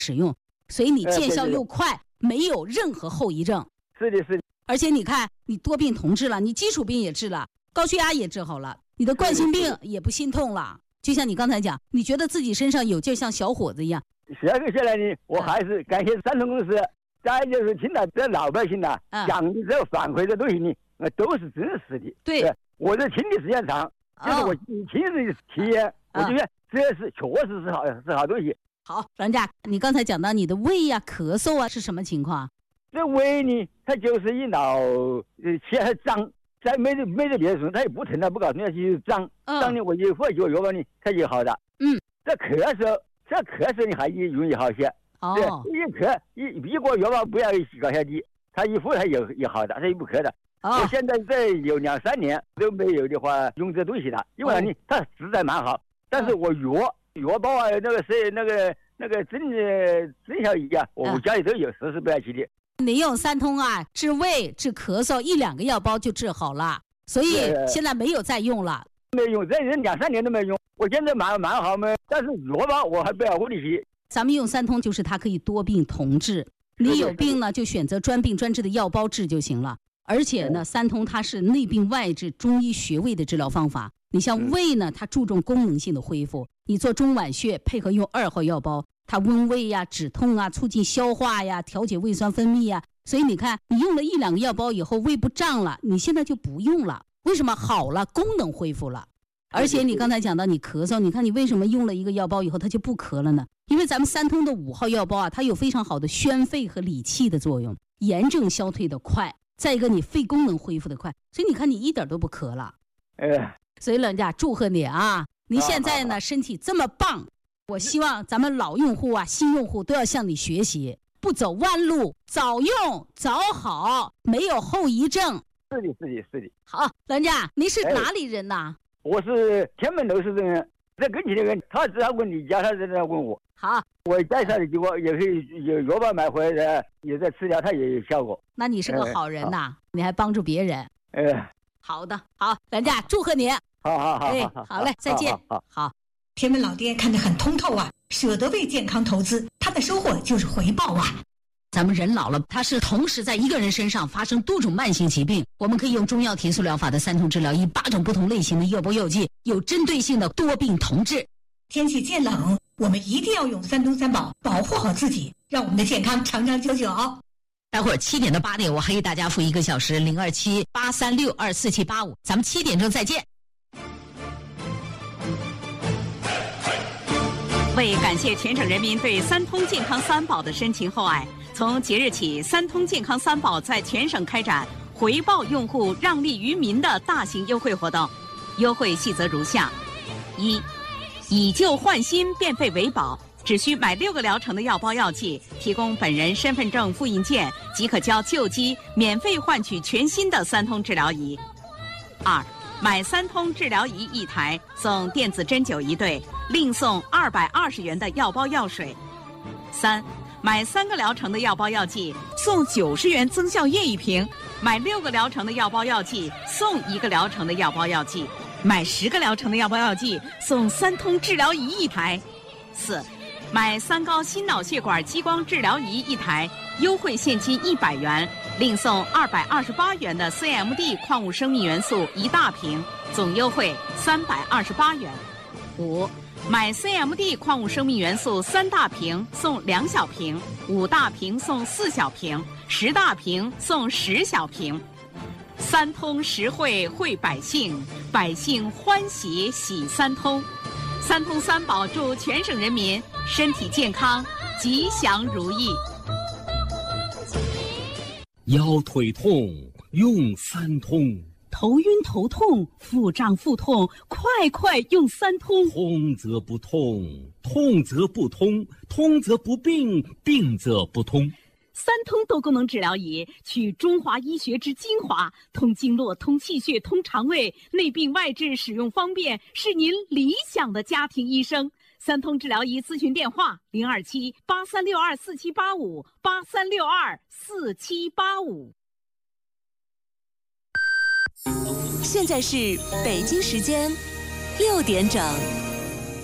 使用，所以你见效又快，没有任何后遗症。 是的，是的。 而且你看，你多病同治了，你基础病也治了，高血压也治好了，你的冠心病也不心痛了。就像你刚才讲，你觉得自己身上有劲，像小伙子一样。 这个下来呢，我还是感谢三通公司。再就是听到这老百姓呢讲的这个反馈的东西呢，都是真实的。 对， 我这听的时间长，就是我亲自体验，我觉得这是确实是好东西。 好，老人家，你刚才讲到你的胃呀、咳嗽啊是什么情况？ 这胃呢，它就是一脑起来胀，在没得别的时候，它也不疼，它不搞，它就胀，胀呢，我就喝酒药吧呢，它就好的。这咳嗽呢还容易好些。对，一过药吧不要搞下地，它一服它也好的，它也不咳的。我现在这有2-3年都没有的话用这东西了，因为呢它实在蛮好。但是我药包啊，那个增效仪啊，我家里都有，实不要紧的。 你用三通啊，治胃治咳嗽1-2个药包就治好了，所以现在没有再用了。 没用，这人2-3年都没用。我现在蛮好嘛，但是药包我还不要问题。 咱们用三通就是它可以多病同治，你有病呢就选择专病专治的药包治就行了。而且呢，三通它是内病外治中医穴位的治疗方法。你像胃呢，它注重功能性的恢复，你做中脘穴配合用2号药包，它温胃呀、止痛啊、促进消化呀、调节胃酸分泌呀。所以你看，你用了1-2个药包以后，胃不胀了，你现在就不用了。为什么？好了，功能恢复了。而且你刚才讲到你咳嗽，你看你为什么用了1个药包以后它就不咳了呢？因为咱们三通的5号药包啊，它有非常好的宣肺和理气的作用，炎症消退的快，再一个你肺功能恢复的快，所以你看你一点都不咳了。所以老人家祝贺你啊！你现在呢身体这么棒，我希望咱们老用户啊、新用户都要向你学习，不走弯路，早用早好，没有后遗症。 是的。 好，老人家，您是哪里人呐？ 我是天门楼市的人，这跟前的人，他只要问你家，他在那问我。 好， 我介绍的结果也是有药包买回来，也在吃疗，它也有效果。 那你是个好人呐，你还帮助别人。好的，好，老人家祝贺你。 好， 好嘞，再见。好， 天门老爹看得很通透啊，舍得为健康投资，他的收获就是回报啊。 咱们人老了，它是同时在一个人身上发生多种慢性疾病，我们可以用中药提速疗法的三通治疗，以8种不同类型的药包药剂，有针对性的多病同治。 天气渐冷，我们一定要用三通三宝保护好自己，让我们的健康长长久久。 待会儿7点到8点，我还给大家付1个小时027-836-24785，咱们7点钟再见。 为感谢全省人民对三通健康三宝的深情厚爱，从即日起，三通健康三宝在全省开展回报用户、让利于民的大型优惠活动。优惠细则如下：一、以旧换新，变废为宝，只需买6个疗程的药包药剂，提供本人身份证复印件，即可交旧机，免费换取全新的三通治疗仪。2、买三通治疗仪1台，送电子针灸1对，另送220元的药包药水。3、买3个疗程的药包药剂，送90元增效液1瓶；买6个疗程的药包药剂，送1个疗程的药包药剂；买10个疗程的药包药剂，送三通治疗仪1台。4、买3高心脑血管激光治疗仪1台，优惠现金100元，另送228元的 CMD 矿物生命元素1大瓶，总优惠328元。5、买 CMD 矿物生命元素3大瓶送2小瓶，5大瓶送4小瓶，10大瓶送10小瓶。三通实惠惠百姓，百姓欢喜喜三通。三通三宝祝全省人民身体健康，吉祥如意。 腰腿痛用三通， 头晕头痛腹胀腹痛，快用三通。 通则不痛，痛则不通，通则不病，病则不通。 三通多功能治疗仪取中华医学之精华，通经络、通气血、通肠胃，内病外治，使用方便，是您理想的家庭医生。三通治疗仪咨询电话：027-8362-4785，8362-4785。 现在是北京时间6点整。